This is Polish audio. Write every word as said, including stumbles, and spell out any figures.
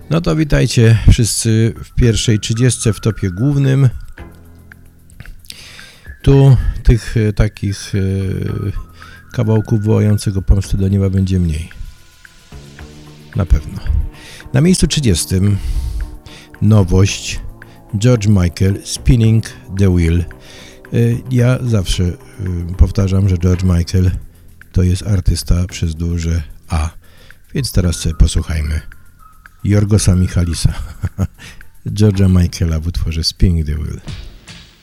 No to witajcie wszyscy w pierwszej trzydziestce w topie głównym. Tu tych e, takich e, kawałków wołającego pomsty do nieba będzie mniej. Na pewno. Na miejscu trzydziestym nowość George Michael, Spinning the Wheel. E, ja zawsze e, powtarzam, że George Michael to jest artysta przez duże A. Więc teraz sobie posłuchajmy Jorgosa Michalisa, George'a Michaela w utworze Spinning the Wheel.